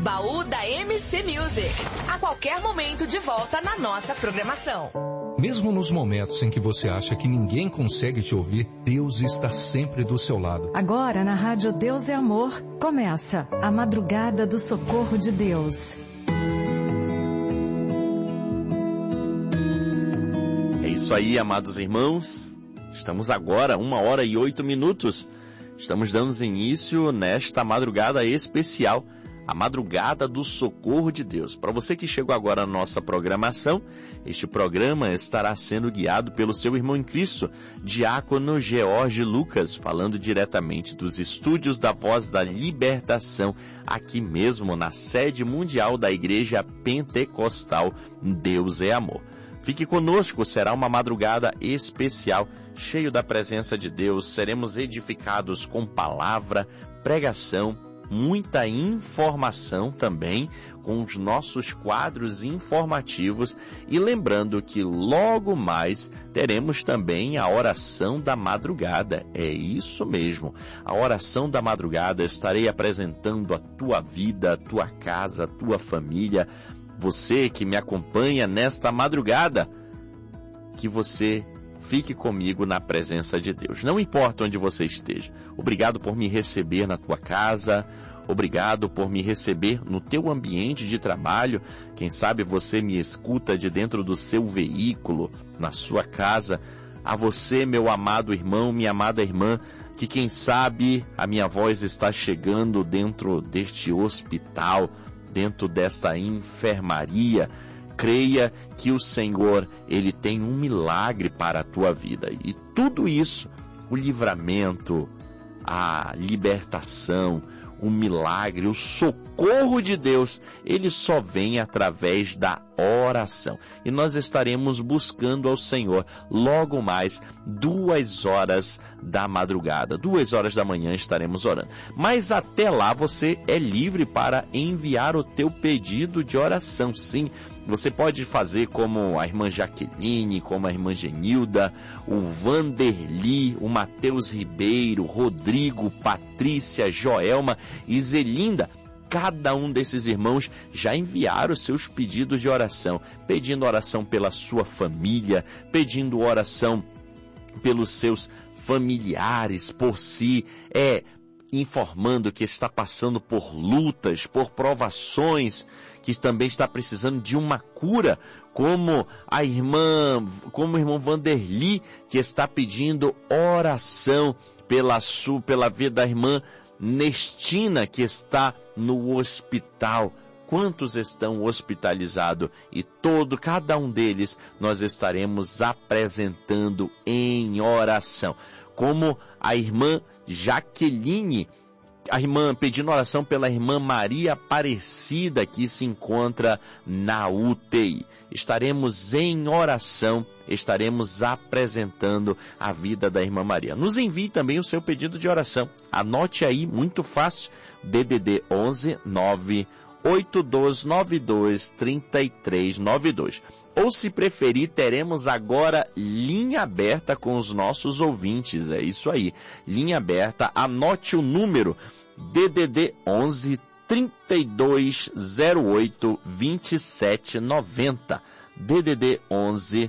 Baú da MC Music. A qualquer momento de volta na nossa programação. Mesmo nos momentos em que você acha que ninguém consegue te ouvir, Deus está sempre do seu lado. Agora na Rádio Deus é Amor, começa a Madrugada do Socorro de Deus. É isso aí, amados irmãos. Estamos agora, 1h08. Estamos dando início nesta madrugada especial, a Madrugada do Socorro de Deus. Para você que chegou agora na nossa programação, este programa estará sendo guiado pelo seu irmão em Cristo, Diácono George Lucas, falando diretamente dos estúdios da Voz da Libertação, aqui mesmo na sede mundial da Igreja Pentecostal Deus é Amor. Fique conosco, será uma madrugada especial, cheio da presença de Deus. Seremos edificados com palavra, pregação, muita informação também, com os nossos quadros informativos. E lembrando que logo mais teremos também a oração da madrugada. É isso mesmo, a oração da madrugada. Estarei apresentando a tua vida, a tua casa, a tua família. Você que me acompanha nesta madrugada, que você fique comigo na presença de Deus. Não importa onde você esteja. Obrigado por me receber na tua casa. Obrigado por me receber no teu ambiente de trabalho. Quem sabe você me escuta de dentro do seu veículo, na sua casa. A você, meu amado irmão, minha amada irmã, que quem sabe a minha voz está chegando dentro deste hospital, dentro desta enfermaria. Creia que o Senhor, Ele tem um milagre para a tua vida. E tudo isso, o livramento, a libertação, o milagre, o socorro de Deus, ele só vem através da oração. E nós estaremos buscando ao Senhor logo mais 2 horas da madrugada. 2 horas da manhã estaremos orando. Mas até lá você é livre para enviar o teu pedido de oração. Sim, você pode fazer como a irmã Jaqueline, como a irmã Genilda, o Vanderli, o Mateus Ribeiro, Rodrigo, Patrícia, Joelma e Zelinda. Cada um desses irmãos já enviaram os seus pedidos de oração, pedindo oração pela sua família, pedindo oração pelos seus familiares, por si, informando que está passando por lutas, por provações, que também está precisando de uma cura, como o irmão Vanderli, que está pedindo oração pela vida da irmã Nestina, que está no hospital. Quantos estão hospitalizados? E cada um deles nós estaremos apresentando em oração. Como a irmã Jaqueline, a irmã pedindo oração pela irmã Maria Aparecida, que se encontra na UTI. Estaremos em oração, estaremos apresentando a vida da irmã Maria. Nos envie também o seu pedido de oração. Anote aí, muito fácil, DDD 11 98292 3392. Ou se preferir, teremos agora linha aberta com os nossos ouvintes. É isso aí, linha aberta. Anote o número DDD 11 3208 2790. DDD 11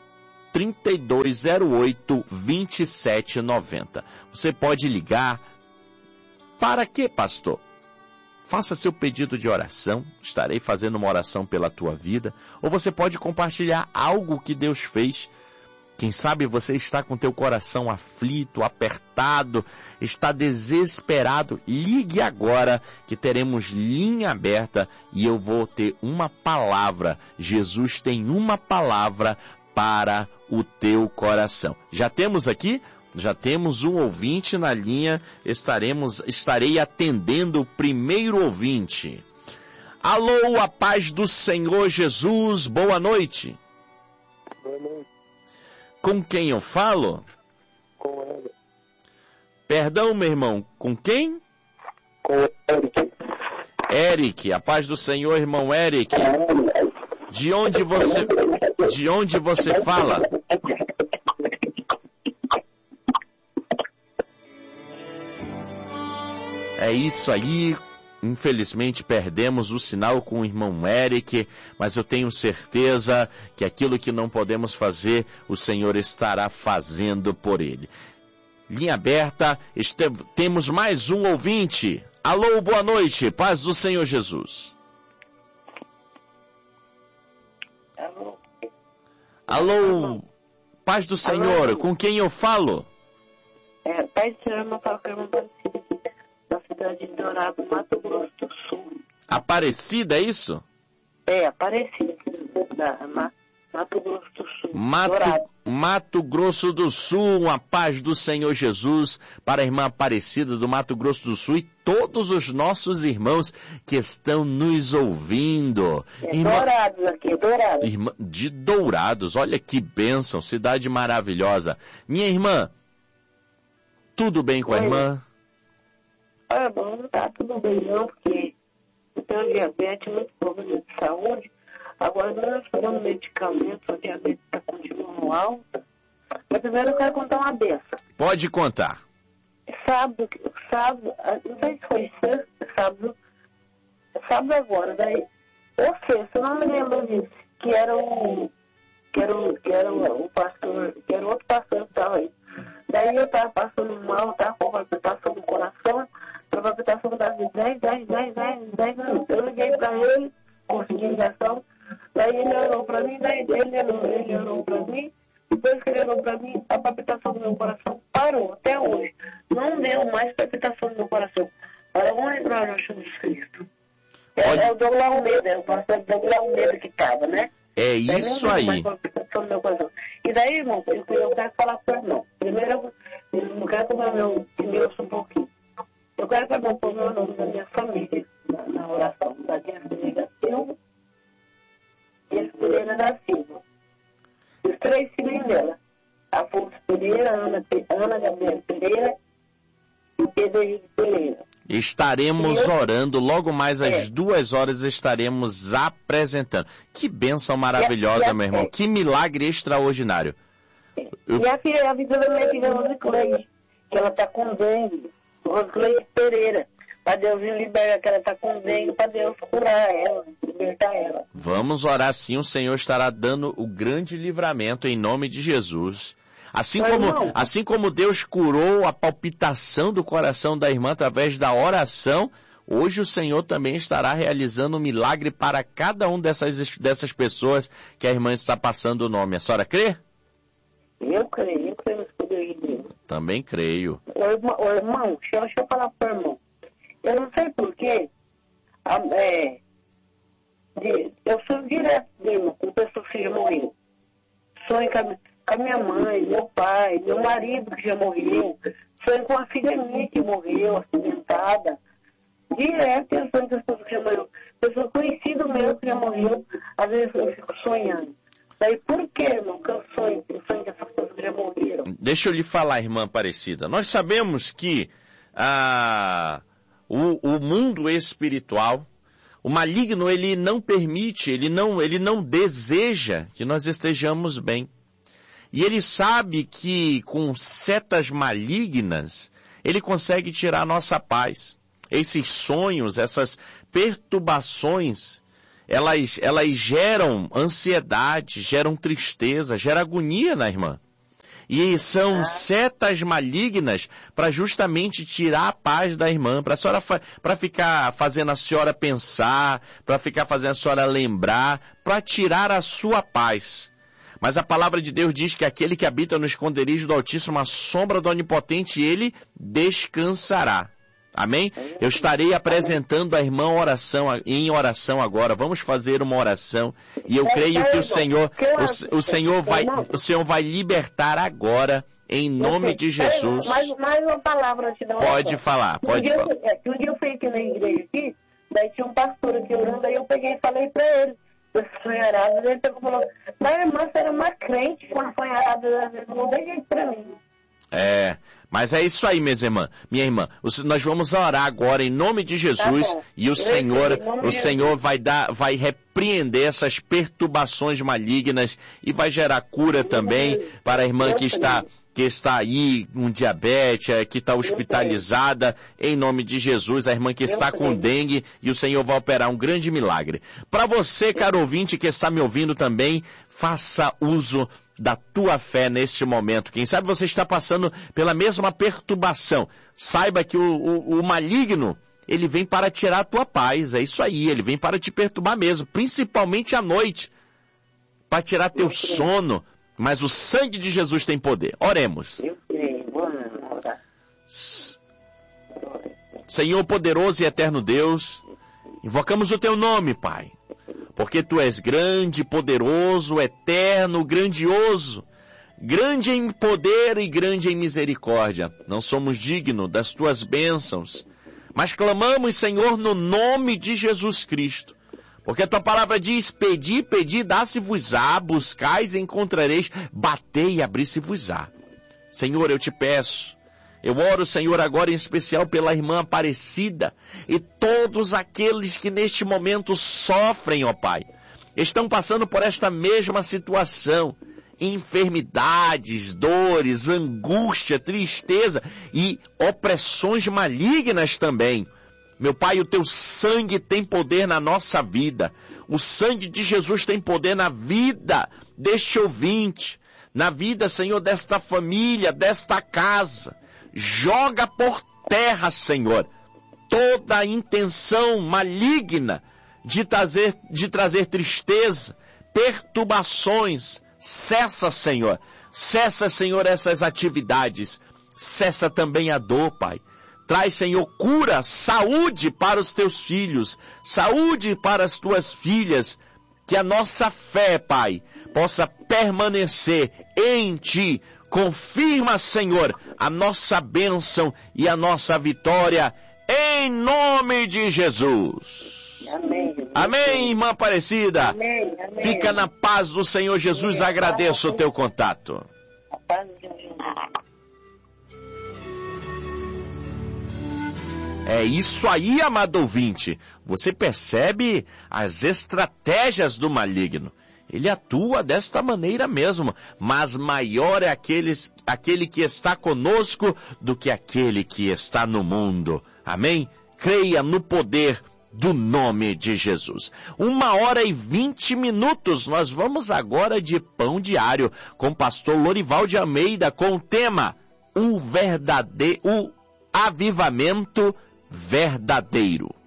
3208 2790. Você pode ligar. Para quê, pastor? Faça seu pedido de oração, estarei fazendo uma oração pela tua vida. Ou você pode compartilhar algo que Deus fez. Quem sabe você está com teu coração aflito, apertado, está desesperado. Ligue agora que teremos linha aberta e eu vou ter uma palavra. Jesus tem uma palavra para o teu coração. Já temos aqui? Já temos um ouvinte na linha, estarei atendendo o primeiro ouvinte. Alô, a paz do Senhor Jesus, boa noite. Boa noite. Com quem eu falo? Com Eric. Perdão, meu irmão, com quem? Com Eric. Eric, a paz do Senhor, irmão Eric. De onde você fala? É isso aí, infelizmente perdemos o sinal com o irmão Eric, mas eu tenho certeza que aquilo que não podemos fazer, o Senhor estará fazendo por ele. Linha aberta, temos mais um ouvinte. Alô, boa noite, paz do Senhor Jesus. Alô, paz do Senhor, com quem eu falo? Pai do Senhor, eu falo com a irmã Aparecida aqui, da cidade de Dourado, Mato Grosso do Sul. Aparecida, é isso? Aparecida, Mato Grosso do Sul. Mato Grosso do Sul, a paz do Senhor Jesus para a irmã Aparecida do Mato Grosso do Sul e todos os nossos irmãos que estão nos ouvindo. Dourados aqui, Dourados. Irmã de Dourados, olha que bênção, cidade maravilhosa. Minha irmã, tudo bem com a irmã? Bom, não tá tudo bem não, porque eu tenho diabetes, muito problema de saúde. Agora nós estamos dando medicamento, a diabetes está continuando alta. Mas primeiro eu quero contar uma benção. Pode contar. Sábado, não sei se foi sábado agora, daí, ou sexta, eu não me lembro disso, que era o pastor, que era outro pastor que estava aí. Daí eu estava passando mal, estava com palpitação do coração, a palpitação das 10 minutos. Eu liguei para ele, consegui injeção, daí ele orou para mim, ele orou para mim, depois que ele orou para mim, a palpitação do meu coração parou, até hoje. Não deu mais palpitação do meu coração. Agora vamos lembrar o Jesus Cristo. É o Douglas Almeida, é o pastor Douglas Almeida que estava, né? É isso aí. E daí, irmão, eu quero falar para o irmão. Primeiro, eu não quero que o meu ouça um pouquinho. Eu quero que o irmão ponha o nome da minha família na oração. Da minha filha Silva e a Pereira da Silva. Os 3 filhos dela. Afonso Pereira, Ana Gabriela Pereira e Pedro Henrique Pereira. Estaremos orando, logo mais às 2 horas estaremos apresentando. Que bênção maravilhosa, meu irmão. Que milagre extraordinário. E a vida da minha filha Rosicleide, que ela está com dengue. Rosicleide Pereira. Para Deus liberar, que ela está com dengue, para Deus curar ela, libertar ela. Vamos orar sim, o Senhor estará dando o grande livramento em nome de Jesus. Assim como Deus curou a palpitação do coração da irmã através da oração, hoje o Senhor também estará realizando um milagre para cada um dessas pessoas que a irmã está passando o nome. A senhora crê? Eu creio nos poderes de Deus. Também creio. Ô irmão, deixa eu falar para o irmão. Eu não sei porquê, eu sou direto mesmo com pessoas que já morreram. Sonho com a minha mãe, meu pai, meu marido que já morreu. Sonho com a filha minha que morreu, acidentada. Direto eu sonho com as pessoas que já morreram. Pessoas conhecidas meu que já morreu, às vezes eu fico sonhando. Daí por que, irmão, que eu sonho com essas pessoas que já morreram? Deixa eu lhe falar, irmã Aparecida. Nós sabemos que o mundo espiritual, o maligno, ele não permite, ele não deseja que nós estejamos bem. E ele sabe que com setas malignas, ele consegue tirar a nossa paz. Esses sonhos, essas perturbações, elas geram ansiedade, geram tristeza, geram agonia na irmã. E são setas malignas para justamente tirar a paz da irmã, para ficar fazendo a senhora pensar, para ficar fazendo a senhora lembrar, para tirar a sua paz. Mas a palavra de Deus diz que aquele que habita no esconderijo do Altíssimo, a sombra do Onipotente, ele descansará. Amém? Eu estarei apresentando a irmã em oração agora. Vamos fazer uma oração. E eu creio que o Senhor vai libertar agora, em nome de Jesus. Mais uma palavra antes da oração. Pode falar. Um dia eu fui aqui na igreja aqui, daí tinha um pastor aqui orando, aí eu peguei e falei pra ele. Esse sonharado, ele pegou e falou, mas irmã, você era uma crente quando sonharado, não dei jeito pra mim. Mas é isso aí, minha irmã. Nós vamos orar agora em nome de Jesus, e o Senhor vai repreender essas perturbações malignas e vai gerar cura também para a irmã que que está aí com diabetes, que está hospitalizada, em nome de Jesus, a irmã que está com dengue, e o Senhor vai operar um grande milagre. Para você, caro ouvinte, que está me ouvindo também, faça uso da tua fé neste momento. Quem sabe você está passando pela mesma perturbação. Saiba que o maligno, ele vem para tirar a tua paz. É isso aí, ele vem para te perturbar mesmo, principalmente à noite, para tirar teu sono. Mas o sangue de Jesus tem poder. Oremos. Senhor poderoso e eterno Deus, invocamos o teu nome, Pai, porque tu és grande, poderoso, eterno, grandioso, grande em poder e grande em misericórdia. Não somos dignos das tuas bênçãos, mas clamamos, Senhor, no nome de Jesus Cristo. Porque a tua palavra diz, pedi, pedi, dá-se-vos-á, buscais e encontrareis, batei e abri-se-vos-á. Senhor, eu te peço, eu oro, Senhor, agora em especial pela irmã Aparecida e todos aqueles que neste momento sofrem, ó Pai, estão passando por esta mesma situação, enfermidades, dores, angústia, tristeza e opressões malignas também. Meu Pai, o teu sangue tem poder na nossa vida. O sangue de Jesus tem poder na vida deste ouvinte, na vida, Senhor, desta família, desta casa. Joga por terra, Senhor, toda a intenção maligna de trazer tristeza, perturbações. Cessa, Senhor. Cessa, Senhor, essas atividades. Cessa também a dor, Pai. Traz, Senhor, cura, saúde para os teus filhos, saúde para as tuas filhas, que a nossa fé, Pai, possa permanecer em Ti. Confirma, Senhor, a nossa bênção e a nossa vitória, em nome de Jesus. Amém. Amém, irmã Aparecida. Amém. Fica na paz do Senhor Jesus. Agradeço o teu contato. A paz de Jesus. É isso aí, amado ouvinte. Você percebe as estratégias do maligno. Ele atua desta maneira mesmo, mas maior é aquele que está conosco do que aquele que está no mundo. Amém? Creia no poder do nome de Jesus. 1h20. Nós vamos agora de Pão Diário com o pastor Lorival de Almeida com o tema o avivamento verdadeiro.